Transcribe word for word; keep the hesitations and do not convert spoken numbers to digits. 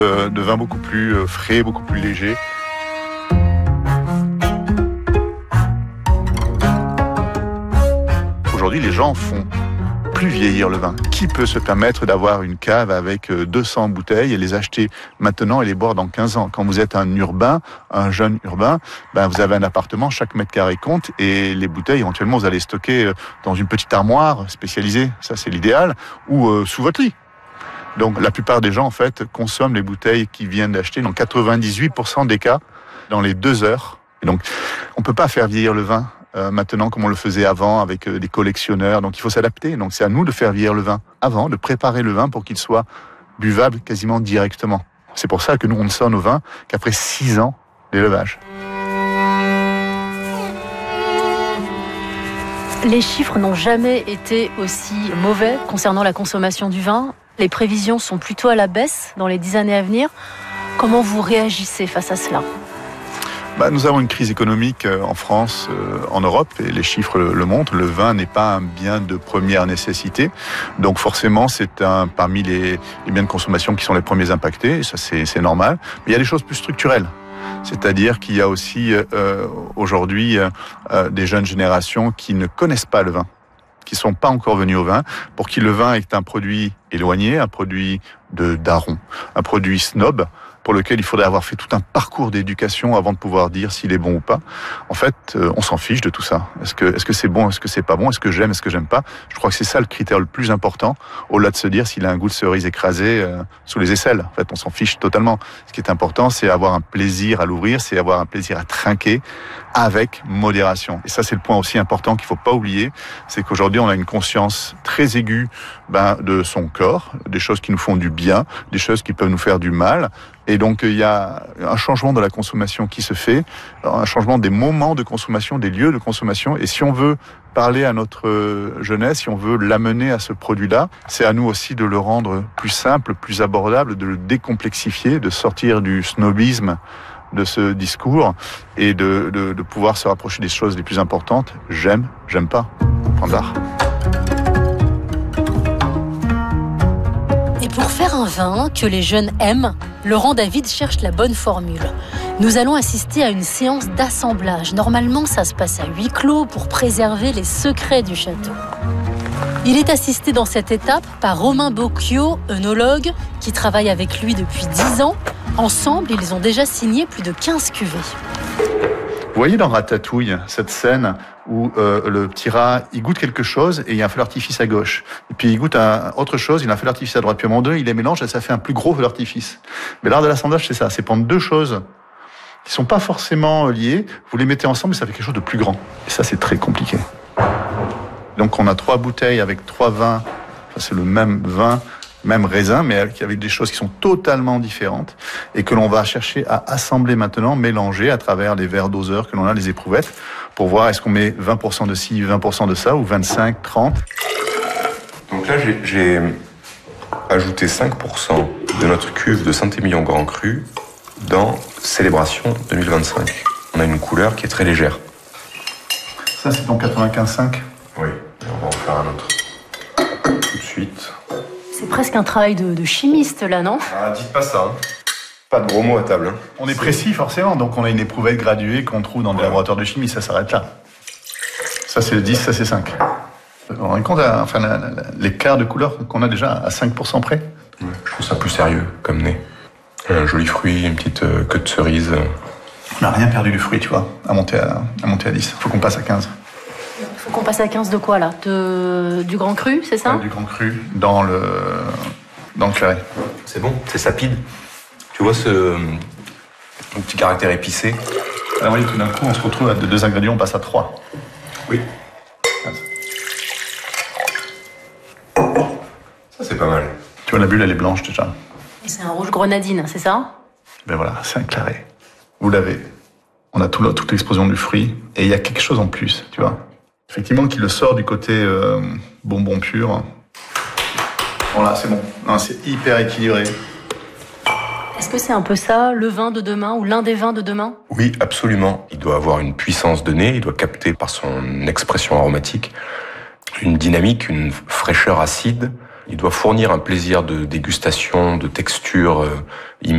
euh, de vins beaucoup plus euh, frais, beaucoup plus légers. Aujourd'hui, les gens font plus vieillir le vin. Qui peut se permettre d'avoir une cave avec deux cents bouteilles et les acheter maintenant et les boire dans quinze ans? Quand vous êtes un urbain, un jeune urbain, ben vous avez un appartement, chaque mètre carré compte et les bouteilles, éventuellement, vous allez stocker dans une petite armoire spécialisée, ça c'est l'idéal, ou euh, sous votre lit. Donc la plupart des gens, en fait, consomment les bouteilles qu'ils viennent d'acheter, dans quatre-vingt-dix-huit pour cent des cas, dans les deux heures. Et donc, on peut pas faire vieillir le vin Euh, maintenant comme on le faisait avant avec euh, des collectionneurs. Donc il faut s'adapter. Donc c'est à nous de faire vieillir le vin avant, de préparer le vin pour qu'il soit buvable quasiment directement. C'est pour ça que nous on ne sort nos vins qu'après six ans d'élevage. Les chiffres n'ont jamais été aussi mauvais concernant la consommation du vin. Les prévisions sont plutôt à la baisse dans les dix années à venir. Comment vous réagissez face à cela ? Bah, nous avons une crise économique en France, euh, en Europe, et les chiffres le, le montrent. Le vin n'est pas un bien de première nécessité. Donc forcément, c'est un parmi les, les biens de consommation qui sont les premiers impactés. Et ça, c'est, c'est normal. Mais il y a des choses plus structurelles. C'est-à-dire qu'il y a aussi euh, aujourd'hui euh, des jeunes générations qui ne connaissent pas le vin, qui ne sont pas encore venus au vin, pour qui le vin est un produit éloigné, un produit de daron, un produit snob, pour lequel il faudrait avoir fait tout un parcours d'éducation avant de pouvoir dire s'il est bon ou pas. En fait, euh, on s'en fiche de tout ça. Est-ce que, est-ce que c'est bon, est-ce que c'est pas bon, est-ce que j'aime, est-ce que j'aime pas? Je crois que c'est ça le critère le plus important, au-delà de se dire s'il a un goût de cerise écrasée euh, sous les aisselles. En fait, on s'en fiche totalement. Ce qui est important, c'est avoir un plaisir à l'ouvrir, c'est avoir un plaisir à trinquer avec modération. Et ça, c'est le point aussi important qu'il faut pas oublier, c'est qu'aujourd'hui, on a une conscience très aiguë ben, de son corps, des choses qui nous font du bien, des choses qui peuvent nous faire du mal. Et donc, il y a un changement de la consommation qui se fait, un changement des moments de consommation, des lieux de consommation. Et si on veut parler à notre jeunesse, si on veut l'amener à ce produit-là, c'est à nous aussi de le rendre plus simple, plus abordable, de le décomplexifier, de sortir du snobisme de ce discours et de, de, de pouvoir se rapprocher des choses les plus importantes. J'aime, j'aime pas. Point barre. Et pour faire un vin que les jeunes aiment, Laurent David cherche la bonne formule. Nous allons assister à une séance d'assemblage. Normalement, ça se passe à huis clos pour préserver les secrets du château. Il est assisté dans cette étape par Romain Bocchio, œnologue, qui travaille avec lui depuis dix ans. Ensemble, ils ont déjà signé plus de quinze cuvées. Vous voyez dans Ratatouille, cette scène où euh, le petit rat, il goûte quelque chose et il y a un feu d'artifice à gauche. Et puis il goûte à autre chose, il y a un feu d'artifice à droite. Puis à un moment donné, il les mélange et ça fait un plus gros feu d'artifice. Mais l'art de l'assemblage, c'est ça. C'est prendre deux choses qui sont pas forcément liées. Vous les mettez ensemble et ça fait quelque chose de plus grand. Et ça, c'est très compliqué. Donc on a trois bouteilles avec trois vins. Enfin, c'est le même vin, même raisin, mais avec des choses qui sont totalement différentes et que l'on va chercher à assembler maintenant, mélanger à travers les verres doseurs que l'on a, les éprouvettes, pour voir est-ce qu'on met vingt pour cent de ci, vingt pour cent de ça, ou vingt-cinq, trente. Donc là, j'ai, j'ai ajouté cinq pour cent de notre cuve de Saint-Émilion Grand Cru dans Célébration deux mille vingt-cinq. On a une couleur qui est très légère. Ça, c'est ton quatre-vingt-quinze virgule cinq. Oui, et on va en faire un autre tout de suite. C'est presque un travail de, de chimiste, là, non ? Ah, dites pas ça. Hein. Pas de gros mots à table. Hein. On est précis, forcément. Donc, on a une éprouvette graduée qu'on trouve dans des laboratoires de chimie. Ça s'arrête là. Ça, c'est le dix, ça, c'est cinq. On rend compte à, enfin, la, la, l'écart de couleur qu'on a déjà à cinq pour cent près. Ouais, je trouve ça plus sérieux comme nez. Un joli fruit, une petite euh, queue de cerise. On n'a rien perdu du fruit, tu vois, à monter à, à, monter à dix. Il faut qu'on passe à quinze. Il faut qu'on passe à quinze de quoi, là ? de, Du Grand Cru, c'est ça ? Ouais, du Grand Cru, dans le, dans le claret. C'est bon, c'est sapide. Tu vois ce euh, petit caractère épicé ? Alors oui, tout d'un coup, on se retrouve à de deux ingrédients, on passe à trois. Oui. Ça, c'est pas mal. Tu vois, la bulle, elle est blanche déjà. C'est un rouge grenadine, c'est ça ? Ben voilà, c'est un claret. Vous l'avez. On a tout là, toute l'explosion du fruit. Et il y a quelque chose en plus, tu vois. Effectivement, qui le sort du côté euh, bonbon pur. Voilà, c'est bon. Non, c'est hyper équilibré. Est-ce que c'est un peu ça, le vin de demain, ou l'un des vins de demain ? Oui, absolument. Il doit avoir une puissance de nez, il doit capter par son expression aromatique une dynamique, une fraîcheur acide. Il doit fournir un plaisir de dégustation, de texture euh, immense.